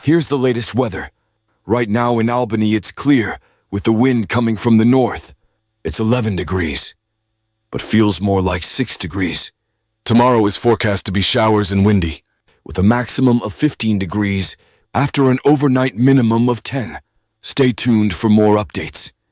Here's the latest weather. Right now in Albany, it's clear, with the wind coming from the north. It's 11 degrees, but feels more like 6 degrees. Tomorrow is forecast to be showers and windy, with a maximum of 15 degrees after an overnight minimum of 10. Stay tuned for more updates.